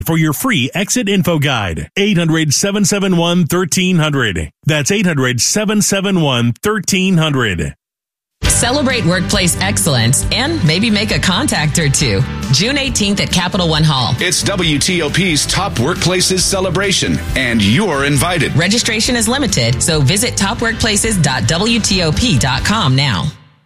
for your free exit info guide. 800-771-1300. That's 800-771-1300. Celebrate workplace excellence and maybe make a contact or two. June 18th at Capital One Hall. It's WTOP's Top Workplaces celebration, and you're invited. Registration is limited, so visit topworkplaces.wtop.com now.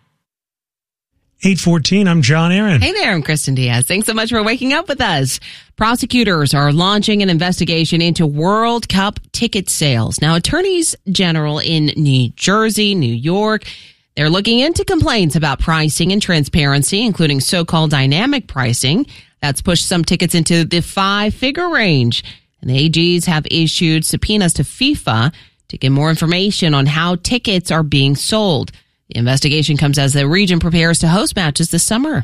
8:14, I'm John Aaron. Hey there, I'm Kristen Diaz. Thanks so much for waking up with us. Prosecutors are launching an investigation into World Cup ticket sales. Now, attorneys general in New Jersey, New York, they're looking into complaints about pricing and transparency, including so-called dynamic pricing. That's pushed some tickets into the 5-figure range. And the AGs have issued subpoenas to FIFA to get more information on how tickets are being sold. The investigation comes as the region prepares to host matches this summer.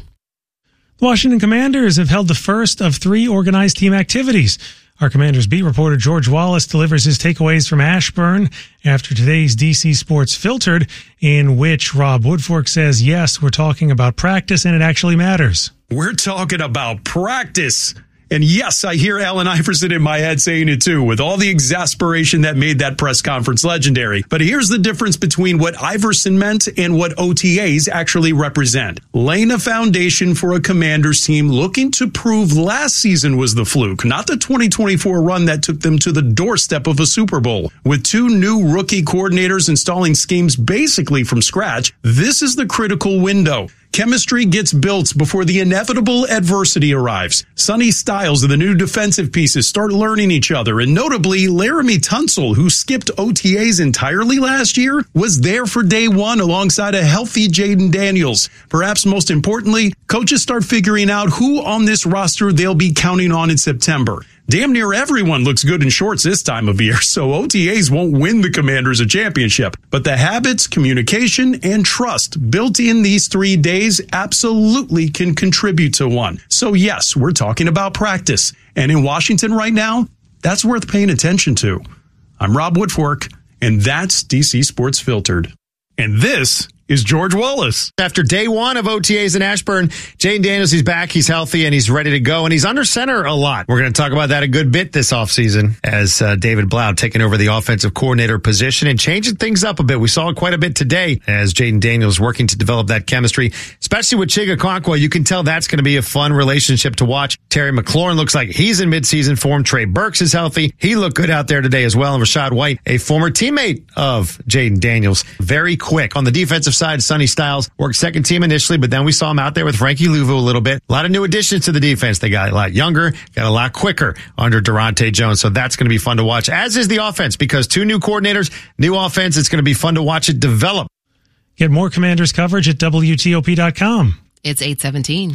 The Washington Commanders have held the first of 3 organized team activities. Our Commanders beat reporter George Wallace delivers his takeaways from Ashburn after today's DC Sports Filtered, in which Rob Woodfork says, yes, we're talking about practice and it actually matters. We're talking about practice. And yes, I hear Allen Iverson in my head saying it too, with all the exasperation that made that press conference legendary. But here's the difference between what Iverson meant and what OTAs actually represent. Laying a foundation for a Commanders team looking to prove last season was the fluke, not the 2024 run that took them to the doorstep of a Super Bowl. With 2 new rookie coordinators installing schemes basically from scratch, this is the critical window. Chemistry gets built before the inevitable adversity arrives. Sonny Styles and the new defensive pieces start learning each other, and notably, Laramie Tunsil, who skipped OTAs entirely last year, was there for day one alongside a healthy Jaden Daniels. Perhaps most importantly, coaches start figuring out who on this roster they'll be counting on in September. Damn near everyone looks good in shorts this time of year, so OTAs won't win the Commanders a championship. But the habits, communication, and trust built in these 3 days absolutely can contribute to one. So yes, we're talking about practice. And in Washington right now, that's worth paying attention to. I'm Rob Woodfork, and that's DC Sports Filtered. And this is George Wallace. After day one of OTAs in Ashburn, Jaden Daniels, he's back, he's healthy, and he's ready to go, and he's under center a lot. We're going to talk about that a good bit this offseason as David Blau taking over the offensive coordinator position and changing things up a bit. We saw it quite a bit today as Jaden Daniels working to develop that chemistry, especially with Chig Okonkwo. You can tell that's going to be a fun relationship to watch. Terry McLaurin looks like he's in midseason form. Trey Burks is healthy. He looked good out there today as well. And Rashad White, a former teammate of Jaden Daniels, very quick. On the defensive side, Sonny Styles worked second team initially, but then we saw him out there with Frankie Louvu a little bit. A lot of new additions to the defense. They got a lot younger, got a lot quicker under Durante Jones. So that's going to be fun to watch, as is the offense, because 2 new coordinators, new offense. It's going to be fun to watch it develop. Get more Commanders coverage at WTOP.com. It's 8:17.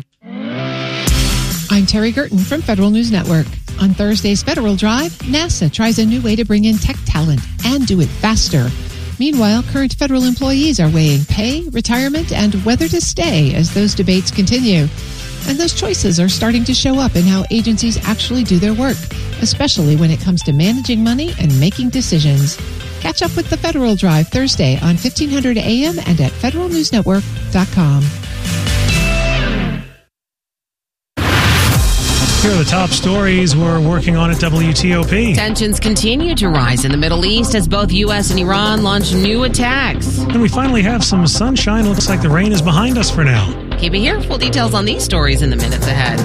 I'm Terry Gerton from Federal News Network. On Thursday's Federal Drive, NASA tries a new way to bring in tech talent and do it faster. Meanwhile, current federal employees are weighing pay, retirement, and whether to stay as those debates continue. And those choices are starting to show up in how agencies actually do their work, especially when it comes to managing money and making decisions. Catch up with the Federal Drive Thursday on 1500 AM and at federalnewsnetwork.com. Here are the top stories we're working on at WTOP. Tensions continue to rise in the Middle East as both U.S. and Iran launch new attacks. And we finally have some sunshine. Looks like the rain is behind us for now. Keep it here. Full details on these stories in the minutes ahead.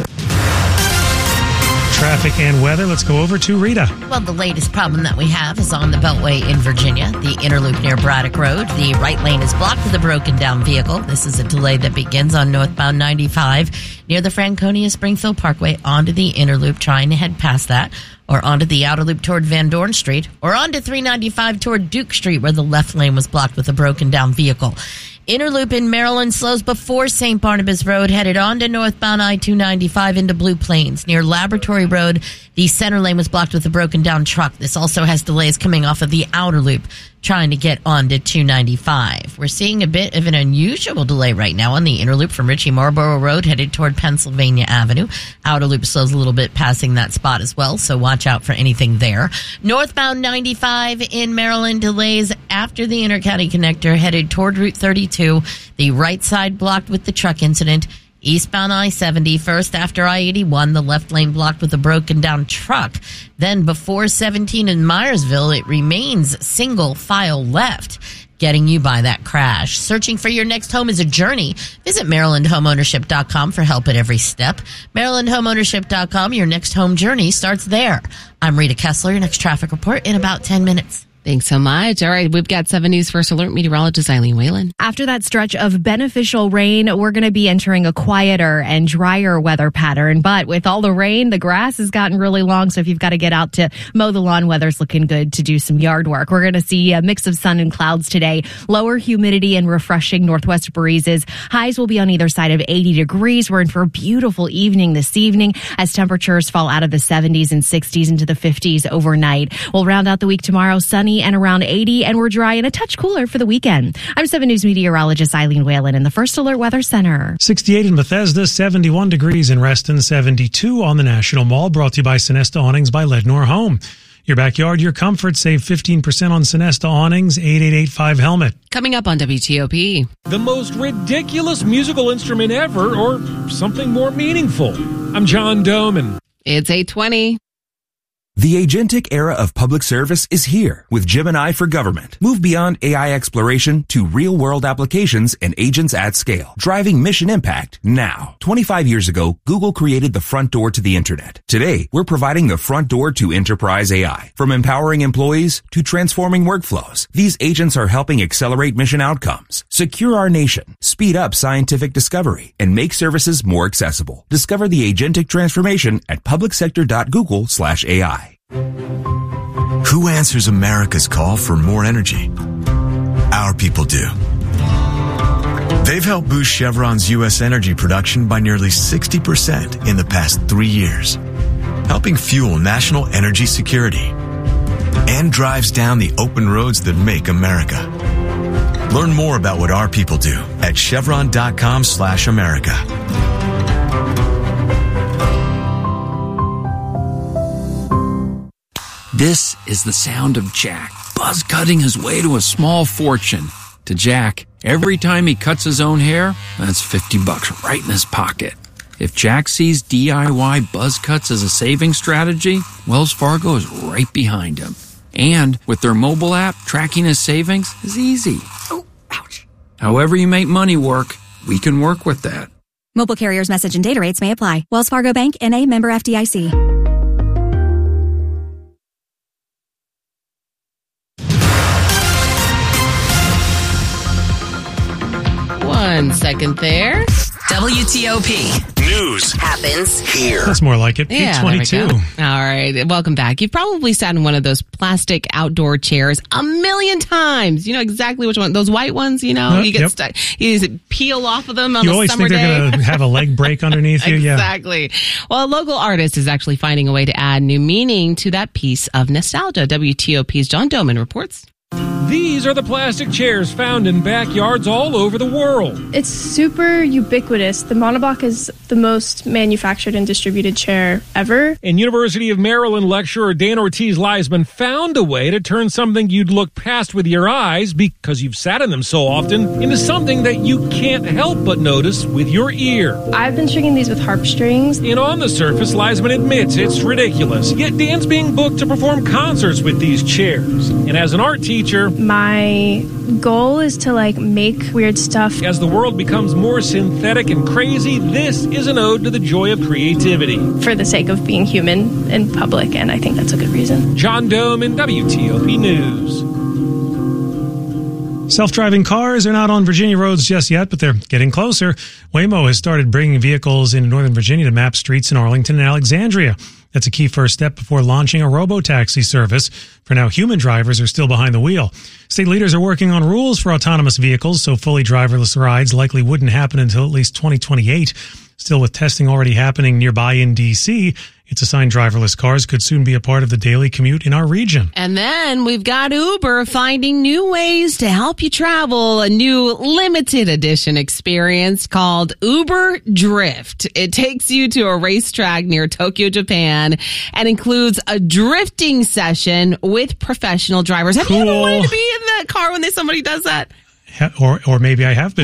Traffic and weather. Let's go over to Rita. Well, the latest problem that we have is on the Beltway in Virginia, the inner loop near Braddock Road. The right lane is blocked with a broken down vehicle. This is a delay that begins on northbound 95 near the Franconia Springfield Parkway onto the inner loop, trying to head past that, or onto the outer loop toward Van Dorn Street, or onto 395 toward Duke Street, where the left lane was blocked with a broken down vehicle. Inner loop in Maryland slows before St. Barnabas Road, headed on to northbound I-295 into Blue Plains. Near Laboratory Road, the center lane was blocked with a broken down truck. This also has delays coming off of the outer loop, trying to get onto 295. We're seeing a bit of an unusual delay right now on the inner loop from Ritchie Marlborough Road, headed toward Pennsylvania Avenue. Outer loop slows a little bit passing that spot as well, so watch out for anything there. Northbound 95 in Maryland, delays after the Intercounty Connector, headed toward Route 32. The right side blocked with the truck incident. Eastbound I-70, first after I-81, the left lane blocked with a broken down truck. Then before 17 in Myersville, it remains single file left, getting you by that crash. Searching for your next home is a journey. Visit MarylandHomeownership.com for help at every step. MarylandHomeownership.com, your next home journey starts there. I'm Rita Kessler, your next traffic report in about 10 minutes. Thanks so much. All right, we've got 7 News First Alert meteorologist Eileen Whalen. After that stretch of beneficial rain, we're going to be entering a quieter and drier weather pattern. But with all the rain, the grass has gotten really long. So if you've got to get out to mow the lawn, weather's looking good to do some yard work. We're going to see a mix of sun and clouds today. Lower humidity and refreshing northwest breezes. Highs will be on either side of 80 degrees. We're in for a beautiful evening this evening as temperatures fall out of the 70s and 60s into the 50s overnight. We'll round out the week tomorrow, sunny and around 80, and we're dry and a touch cooler for the weekend. I'm 7 News meteorologist Eileen Whalen in the First Alert Weather Center. 68 in Bethesda, 71 degrees in Reston, 72 on the National Mall. Brought to you by Sonesta Awnings by Lednor Home. Your backyard, your comfort. Save 15% on Sonesta Awnings, 8885-HELMET. Coming up on WTOP. The most ridiculous musical instrument ever, or something more meaningful. I'm John Doman. It's 8:20. The agentic era of public service is here with Gemini for Government. Move beyond AI exploration to real-world applications and agents at scale, driving mission impact now. 25 years ago, Google created the front door to the internet. Today, we're providing the front door to enterprise AI. From empowering employees to transforming workflows, these agents are helping accelerate mission outcomes, secure our nation, speed up scientific discovery, and make services more accessible. Discover the agentic transformation at publicsector.google/AI. Who answers America's call for more energy? Our people do. They've helped boost Chevron's U.S. energy production by nearly 60% in the past 3 years, helping fuel national energy security and drives down the open roads that make America. Learn more about what our people do at chevron.com/America. This is the sound of Jack, buzz cutting his way to a small fortune. To Jack, every time he cuts his own hair, that's $50 right in his pocket. If Jack sees DIY buzz cuts as a saving strategy, Wells Fargo is right behind him. And with their mobile app, tracking his savings is easy. Oh, ouch. However you make money work, we can work with that. Mobile carriers' message and data rates may apply. Wells Fargo Bank, N.A., member FDIC. 1 second there. WTOP. News happens here. That's more like it. Yeah, 822. All right. Welcome back. You've probably sat in one of those plastic outdoor chairs a million times. You know exactly which one. Those white ones, you know, you get stuck. You just peel off of them on you a always summer think they're day. going to have a leg break underneath you. Exactly. Yeah. Well, a local artist is actually finding a way to add new meaning to that piece of nostalgia. WTOP's John Doman reports. These are the plastic chairs found in backyards all over the world. It's super ubiquitous. The monoblock is the most manufactured and distributed chair ever. And University of Maryland lecturer Dan Ortiz-Leisman found a way to turn something you'd look past with your eyes because you've sat in them so often into something that you can't help but notice with your ear. I've been stringing these with harp strings. And on the surface, Leisman admits it's ridiculous. Yet Dan's being booked to perform concerts with these chairs. And as an art teacher, my goal is to make weird stuff. As the world becomes more synthetic and crazy, this is an ode to the joy of creativity. For the sake of being human in public, and I think that's a good reason. John Doman, WTOP News. Self-driving cars are not on Virginia roads just yet, but they're getting closer. Waymo has started bringing vehicles into Northern Virginia to map streets in Arlington and Alexandria. That's a key first step before launching a robo-taxi service. For now, human drivers are still behind the wheel. State leaders are working on rules for autonomous vehicles, so fully driverless rides likely wouldn't happen until at least 2028. Still, with testing already happening nearby in D.C., it's a sign driverless cars could soon be a part of the daily commute in our region. And then we've got Uber finding new ways to help you travel, a new limited edition experience called Uber Drift. It takes you to a racetrack near Tokyo, Japan, and includes a drifting session with professional drivers. Have you ever wanted to be in that car when somebody does that? Or maybe I have been.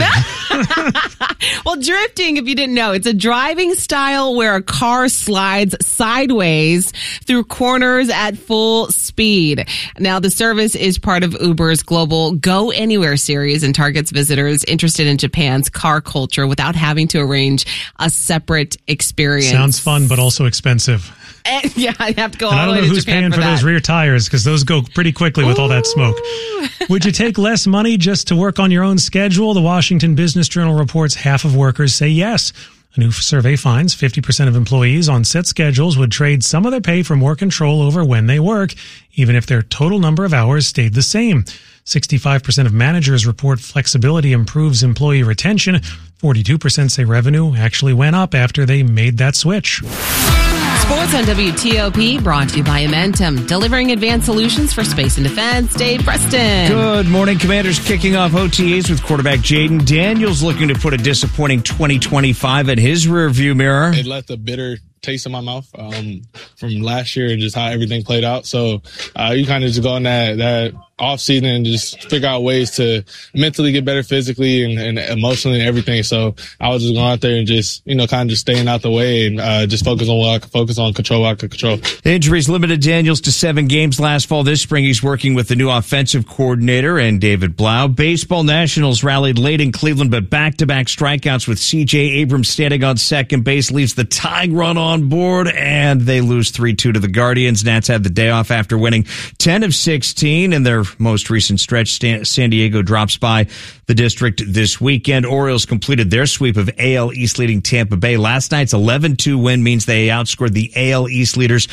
Well, drifting, if you didn't know, it's a driving style where a car slides sideways through corners at full speed. Now, the service is part of Uber's global Go Anywhere series and targets visitors interested in Japan's car culture without having to arrange a separate experience. Sounds fun, but also expensive. Yeah, I have to go and all the way to Japan. I don't know who's paying for those rear tires because those go pretty quickly with all that smoke. Would you take less money just to work on your own schedule? The Washington Business Journal reports half of workers say yes. A new survey finds 50% of employees on set schedules would trade some of their pay for more control over when they work, even if their total number of hours stayed the same. 65% of managers report flexibility improves employee retention. 42% say revenue actually went up after they made that switch. Sports on WTOP, brought to you by Amentum, delivering advanced solutions for space and defense. Dave Preston. Good morning. Commanders kicking off OTAs with quarterback Jaden Daniels looking to put a disappointing 2025 in his rearview mirror. It left a bitter taste in my mouth from last year and just how everything played out. So you kind of just go in that off season and just figure out ways to mentally get better physically and emotionally and everything. So I was just going out there and just, kind of just staying out the way and just focus on what I could focus on, control what I could control. Injuries limited Daniels to 7 games last fall. This spring, he's working with the new offensive coordinator and David Blau. Baseball Nationals rallied late in Cleveland, but back-to-back strikeouts with C.J. Abrams standing on second base leaves the tying run on board, and they lose 3-2 to the Guardians. Nats had the day off after winning 10 of 16 in their most recent stretch. San Diego drops by the district this weekend. Orioles completed their sweep of AL East leading Tampa Bay. Last night's 11-2 win means they outscored the AL East leaders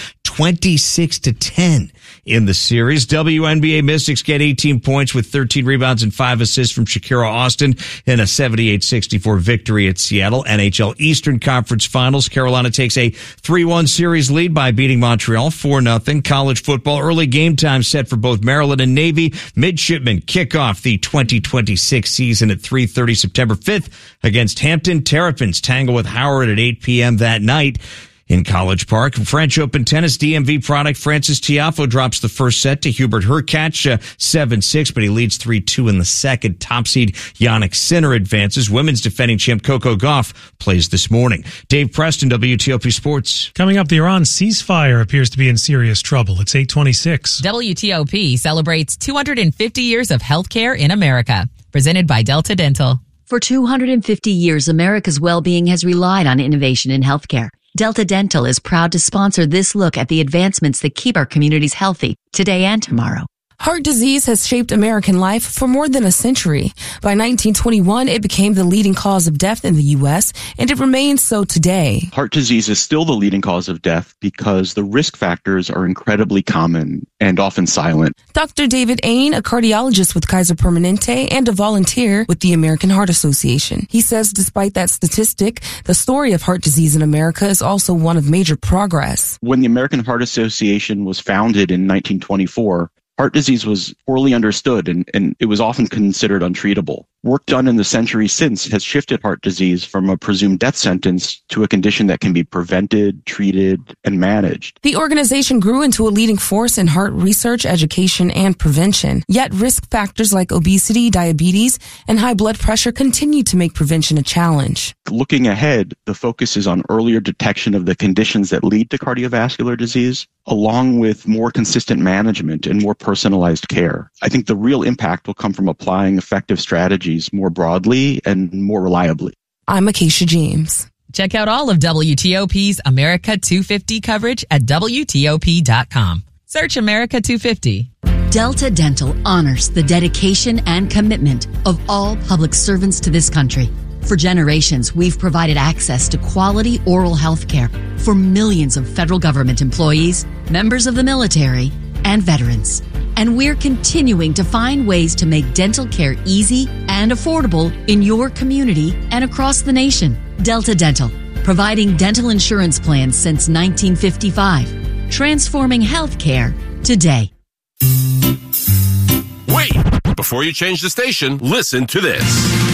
26-10 in the series. WNBA Mystics get 18 points with 13 rebounds and 5 assists from Shakira Austin in a 78-64 victory at Seattle. NHL Eastern Conference Finals. Carolina takes a 3-1 series lead by beating Montreal 4-0. College football early game time set for both Maryland and Navy. Midshipmen kick off the 2026 season at 3:30 September 5th against Hampton. Terrapins tangle with Howard at 8 p.m. that night in College Park. French Open tennis DMV product Francis Tiafoe drops the first set to Hubert Hurkacz 7-6, but he leads 3-2 in the second. Top seed Jannik Sinner advances. Women's defending champ Coco Gauff plays this morning. Dave Preston, WTOP Sports. Coming up, the Iran ceasefire appears to be in serious trouble. It's 8:26. WTOP celebrates 250 years of healthcare in America. Presented by Delta Dental. For 250 years, America's well-being has relied on innovation in healthcare. Delta Dental is proud to sponsor this look at the advancements that keep our communities healthy today and tomorrow. Heart disease has shaped American life for more than a century. By 1921, it became the leading cause of death in the U.S., and it remains so today. Heart disease is still the leading cause of death because the risk factors are incredibly common and often silent. Dr. David Ain, a cardiologist with Kaiser Permanente and a volunteer with the American Heart Association. He says despite that statistic, the story of heart disease in America is also one of major progress. When the American Heart Association was founded in 1924, heart disease was poorly understood and it was often considered untreatable. Work done in the century since has shifted heart disease from a presumed death sentence to a condition that can be prevented, treated, and managed. The organization grew into a leading force in heart research, education, and prevention. Yet risk factors like obesity, diabetes, and high blood pressure continue to make prevention a challenge. Looking ahead, the focus is on earlier detection of the conditions that lead to cardiovascular disease, along with more consistent management and more personalized care. I think the real impact will come from applying effective strategies more broadly and more reliably. I'm Acacia James. Check out all of WTOP's America 250 coverage at WTOP.com. Search America 250. Delta Dental honors the dedication and commitment of all public servants to this country. For generations, we've provided access to quality oral health care for millions of federal government employees, members of the military, and veterans. And we're continuing to find ways to make dental care easy and affordable in your community and across the nation. Delta Dental, providing dental insurance plans since 1955, transforming healthcare today. Wait! Before you change the station, listen to this.